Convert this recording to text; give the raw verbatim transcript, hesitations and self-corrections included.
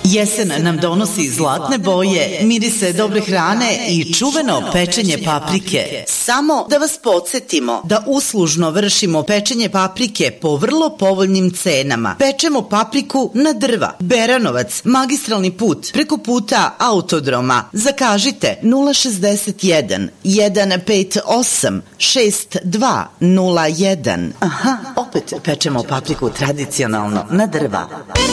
Jesen nam donosi zlatne boje, mirise dobre hrane i čuveno pečenje paprike. Samo da vas podsjetimo da uslužno vršimo pečenje paprike po vrlo povoljnim cenama. Pečemo papriku na drva. Beranovac, magistralni put, preko puta Autodroma. Zakažite nula šezdeset jedan, jedan pet osam, šest dva nula jedan. Aha, opet pečemo papriku tradicionalno na drva.